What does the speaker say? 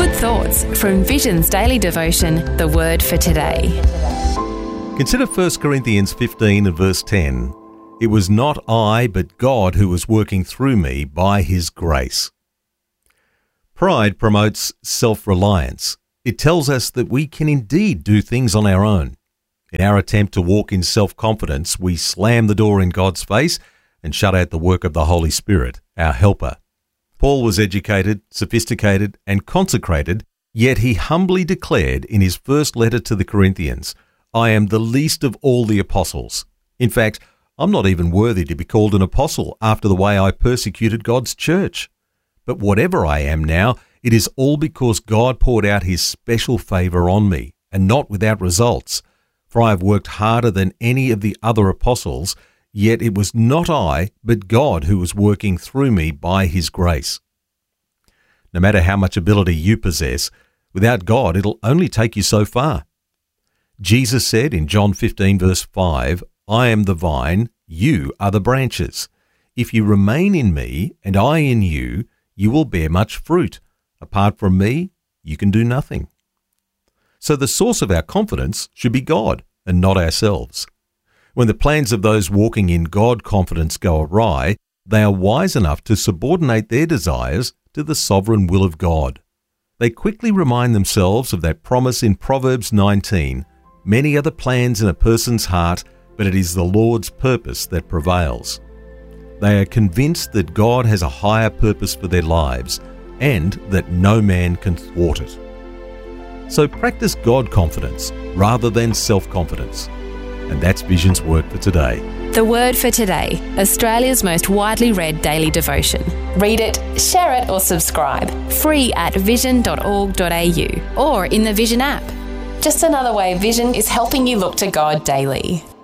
Good thoughts from Vision's daily devotion, The Word for Today. Consider 1 Corinthians 15 and verse 10. It was not I, but God who was working through me by his grace. Pride promotes self-reliance. It tells us that we can indeed do things on our own. In our attempt to walk in self-confidence, we slam the door in God's face and shut out the work of the Holy Spirit, our helper. Paul was educated, sophisticated, and consecrated, yet he humbly declared in his first letter to the Corinthians, I am the least of all the apostles. In fact, I'm not even worthy to be called an apostle after the way I persecuted God's church. But whatever I am now, it is all because God poured out his special favour on me, and not without results. For I have worked harder than any of the other apostles, yet it was not I, but God who was working through me by his grace. No matter how much ability you possess, without God it'll only take you so far. Jesus said in John 15 verse 5, I am the vine, you are the branches. If you remain in me and I in you, you will bear much fruit. Apart from me, you can do nothing. So the source of our confidence should be God and not ourselves. When the plans of those walking in God confidence go awry, they are wise enough to subordinate their desires to the sovereign will of God. They quickly remind themselves of that promise in Proverbs 19, many are the plans in a person's heart, but it is the Lord's purpose that prevails. They are convinced that God has a higher purpose for their lives and that no man can thwart it. So practice God confidence rather than self-confidence. And that's Vision's Word for Today. The Word for Today, Australia's most widely read daily devotion. Read it, share it or subscribe. Free at vision.org.au or in the Vision app. Just another way Vision is helping you look to God daily.